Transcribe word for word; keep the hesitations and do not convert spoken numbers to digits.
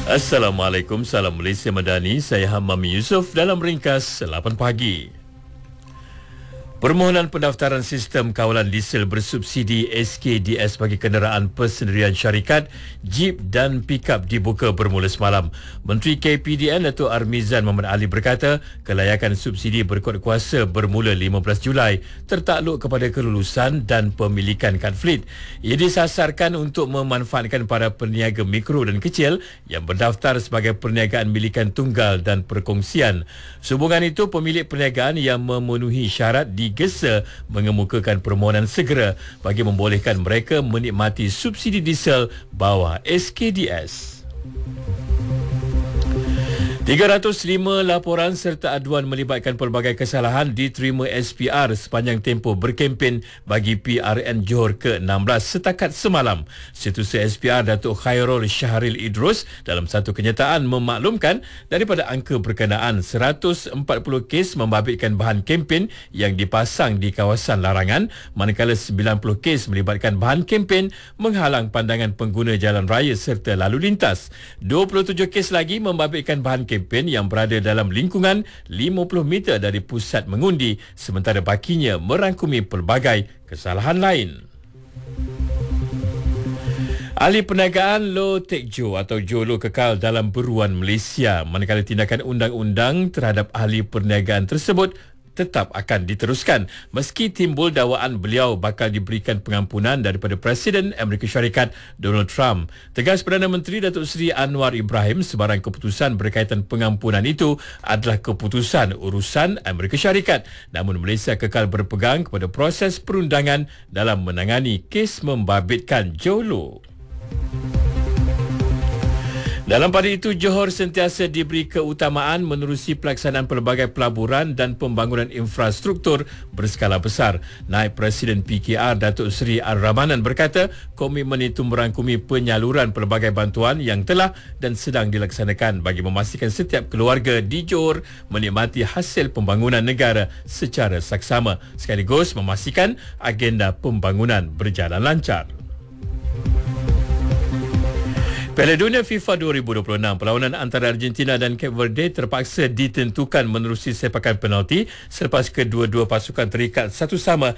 Assalamualaikum, salam Malaysia Madani. Saya Hammam Yusof dalam ringkas lapan pagi. Permohonan pendaftaran sistem kawalan diesel bersubsidi S K D S bagi kenderaan persendirian syarikat, Jeep dan pikap dibuka bermula semalam. Menteri K P D N Datuk Armizan Muhammad Ali berkata, kelayakan subsidi berkuat kuasa bermula lima belas Julai tertakluk kepada kelulusan dan pemilikan kad fleet. Ia disasarkan untuk memanfaatkan para peniaga mikro dan kecil yang berdaftar sebagai perniagaan milikan tunggal dan perkongsian. Sehubungan itu, pemilik perniagaan yang memenuhi syarat di Gesa mengemukakan permohonan segera bagi membolehkan mereka menikmati subsidi diesel bawah S K D S. tiga ratus lima laporan serta aduan melibatkan pelbagai kesalahan diterima S P R sepanjang tempoh berkempen bagi P R N Johor ke enam belas setakat semalam. Setiausaha S P R Datuk Khairul Syahril Idrus dalam satu kenyataan memaklumkan daripada angka berkenaan seratus empat puluh kes membabitkan bahan kempen yang dipasang di kawasan larangan, manakala sembilan puluh kes melibatkan bahan kempen menghalang pandangan pengguna jalan raya serta lalu lintas. dua puluh tujuh kes lagi membabitkan bahan kempen yang berada dalam lingkungan lima puluh meter dari pusat mengundi, sementara bakinya merangkumi pelbagai kesalahan lain. Ahli Perniagaan Low Tech Joe atau Joe Low kekal dalam buruan Malaysia, manakala tindakan undang-undang terhadap ahli perniagaan tersebut tetap akan diteruskan meski timbul dakwaan beliau bakal diberikan pengampunan daripada Presiden Amerika Syarikat Donald Trump. Tegas Perdana Menteri Datuk Seri Anwar Ibrahim, sebarang keputusan berkaitan pengampunan itu adalah keputusan urusan Amerika Syarikat. Namun Malaysia kekal berpegang kepada proses perundangan dalam menangani kes membabitkan Joe Low. Dalam pada itu, Johor sentiasa diberi keutamaan menerusi pelaksanaan pelbagai pelaburan dan pembangunan infrastruktur berskala besar. Naib Presiden P K R Datuk Seri Ar-Rahmanan berkata, komitmen itu merangkumi penyaluran pelbagai bantuan yang telah dan sedang dilaksanakan bagi memastikan setiap keluarga di Johor menikmati hasil pembangunan negara secara saksama, sekaligus memastikan agenda pembangunan berjalan lancar. Piala Dunia FIFA dua ribu dua puluh enam, perlawanan antara Argentina dan Cape Verde terpaksa ditentukan menerusi sepakan penalti selepas kedua-dua pasukan terikat satu sama